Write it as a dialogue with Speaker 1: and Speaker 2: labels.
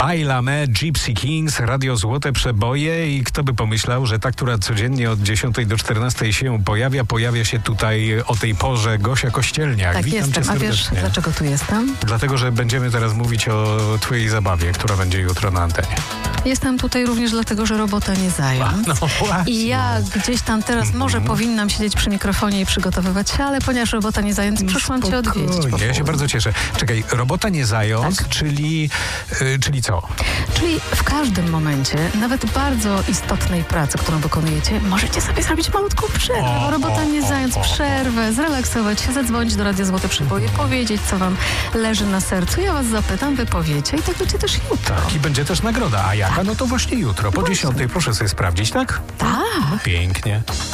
Speaker 1: Bailame, Gypsy Kings, Radio Złote Przeboje i kto by pomyślał, że ta, która codziennie od 10 do 14 się pojawia się tutaj o tej porze, Gosia Kościelniak.
Speaker 2: Tak,
Speaker 1: Witam
Speaker 2: jestem.
Speaker 1: cię
Speaker 2: A wiesz,
Speaker 1: serdecznie.
Speaker 2: dlaczego tu jestem?
Speaker 1: Dlatego, że będziemy teraz mówić o twojej zabawie, która będzie jutro na antenie.
Speaker 2: Jestem tutaj również dlatego, że robota nie zając.
Speaker 1: No właśnie.
Speaker 2: I ja gdzieś tam teraz może powinnam siedzieć przy mikrofonie i przygotowywać się, ale ponieważ robota nie zając, przyszłam cię odwiedzić.
Speaker 1: Spokojnie, ja się bardzo cieszę. Czekaj, robota nie zając,
Speaker 2: Tak.
Speaker 1: czyli co?
Speaker 2: Czyli w każdym momencie, nawet bardzo istotnej pracy, którą wykonujecie, możecie sobie zrobić malutką przerwę. Robota nie zając, przerwę, zrelaksować się, zadzwonić do Radia Złote Przeboje, powiedzieć, co wam leży na sercu. Ja was zapytam, wy powiecie i tak będzie też jutro.
Speaker 1: Tak, i będzie też nagroda. A jaka? No to właśnie jutro, po 10. Proszę sobie sprawdzić, tak?
Speaker 2: Tak.
Speaker 1: No pięknie.